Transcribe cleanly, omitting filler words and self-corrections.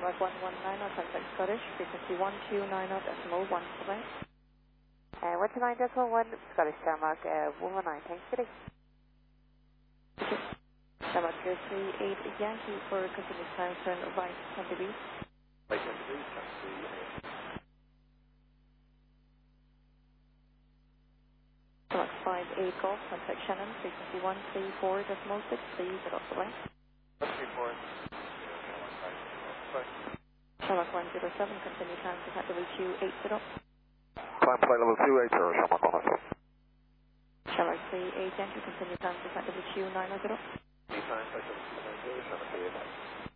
Shamrock 119 on contact Scottish, frequency 1290.1, bye-bye. 129.1, Scottish Shamrock 119, thanks, good day. Shamrock 038 Yankee for continuous time turn right 10 degrees. Right 10 degrees, taxi. Shamrock 58 Golf, contact Shannon, frequency 134.6, please get off the line. 134. Shamrock 107, continue time to WQ 80. Climb flight level 28, sir, Shamrock 107. Shamrock 38 Yankee, continue time to WQ 90. Time flight level 290, Shamrock 38.